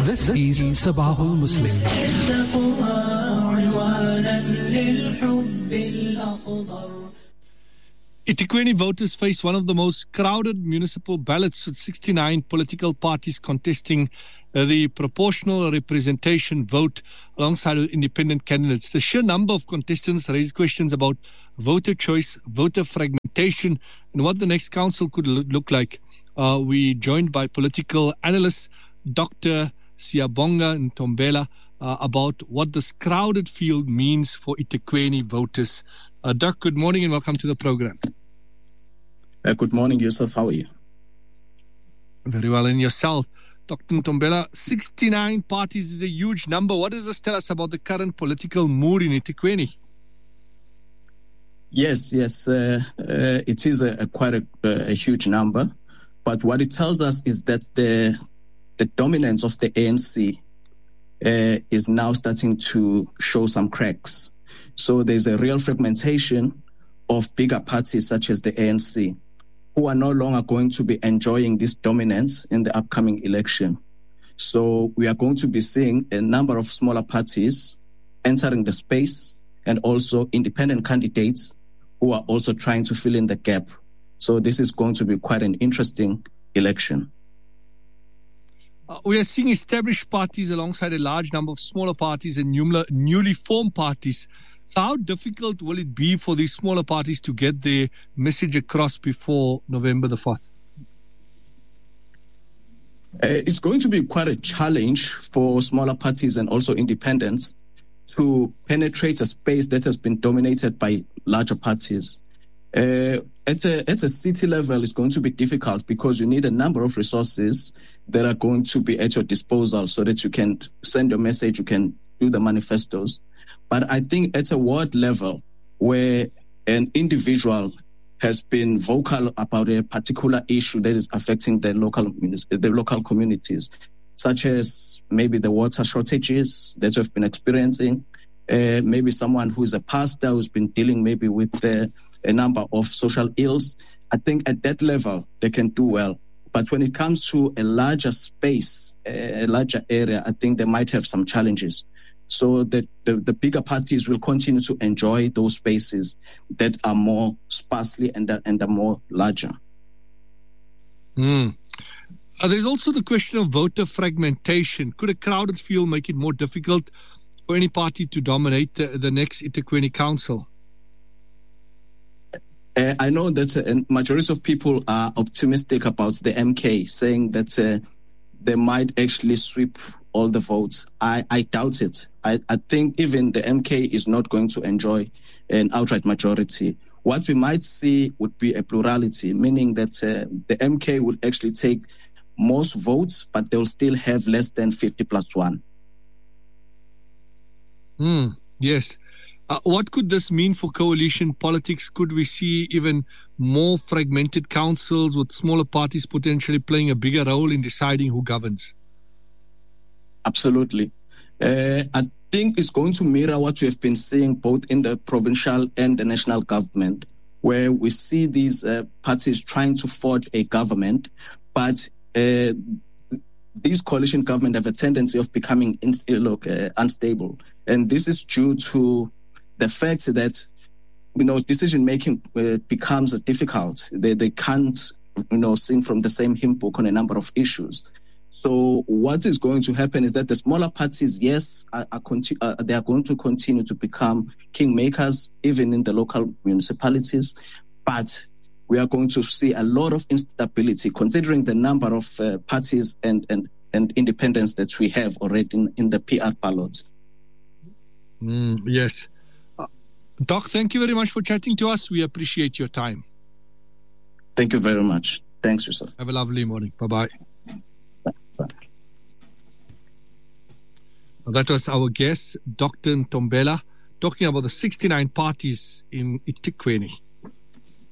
This is Sabahul Muslim. eThekwini voters face one of the most crowded municipal ballots, with 69 political parties contesting the proportional representation vote alongside independent candidates. The sheer number of contestants raises questions about voter choice, voter fragmentation, and what the next council could look like. We joined by political analyst Dr. Siyabonga Ntombela about what this crowded field means for eThekwini voters. Doc, good morning and welcome to the program. Good morning, Yusuf. How are you? Very well. And yourself, Dr. Ntombela, 69 parties is a huge number. What does this tell us about the current political mood in eThekwini? Yes. It is quite a huge number. But what it tells us is that the dominance of the ANC is now starting to show some cracks. So there's a real fragmentation of bigger parties such as the ANC, who are no longer going to be enjoying this dominance in the upcoming election. So we are going to be seeing a number of smaller parties entering the space, and also independent candidates who are also trying to fill in the gap. So this is going to be quite an interesting election. We are seeing established parties alongside a large number of smaller parties and newly formed parties. So how difficult will it be for these smaller parties to get their message across before November the 4th? It's going to be quite a challenge for smaller parties and also independents to penetrate a space that has been dominated by larger parties. At a city level, it's going to be difficult because you need a number of resources that are going to be at your disposal so that you can send your message, you can do the manifestos. But I think at a ward level, where an individual has been vocal about a particular issue that is affecting the local communities, such as maybe the water shortages that we've been experiencing, maybe someone who is a pastor who's been dealing maybe with a number of social ills, I think at that level they can do well. But when it comes to a larger space, a larger area, I think they might have some challenges. So that the bigger parties will continue to enjoy those spaces that are more sparsely and are more larger. There's also the question of voter fragmentation. Could a crowded field make it more difficult for any party to dominate the next eThekwini council? I know that a majority of people are optimistic about the MK, saying that they might actually sweep all the votes. I doubt it. I think even the MK is not going to enjoy an outright majority. What we might see would be a plurality, meaning that the MK will actually take most votes, but they'll still have less than 50+1. Yes. What could this mean for coalition politics? Could we see even more fragmented councils with smaller parties potentially playing a bigger role in deciding who governs? Absolutely. I think it's going to mirror what we have been seeing both in the provincial and the national government, where we see these parties trying to forge a government, but these coalition government have a tendency of becoming unstable. And this is due to the fact that, decision-making becomes difficult. They can't, sing from the same hymn book on a number of issues. So what is going to happen is that the smaller parties, yes, they are going to continue to become kingmakers, even in the local municipalities, but we are going to see a lot of instability, considering the number of parties and independents that we have already in the PR ballot. Yes. Doc, thank you very much for chatting to us. We appreciate your time. Thank you very much. Thanks, Yusuf. Have a lovely morning. Bye-bye. Bye. That was our guest, Dr. Ntombela, talking about the 69 parties in eThekwini.